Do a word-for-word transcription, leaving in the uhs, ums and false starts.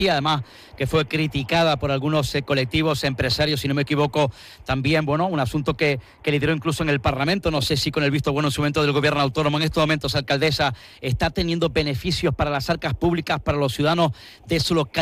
y además que fue criticada por algunos eh, colectivos empresarios, si no me equivoco, también, bueno, un asunto que, que lideró incluso en el Parlamento, no sé si con el visto bueno en su momento del gobierno autónomo. En estos momentos, alcaldesa, está teniendo beneficios para las arcas públicas, para los ciudadanos de su localidad.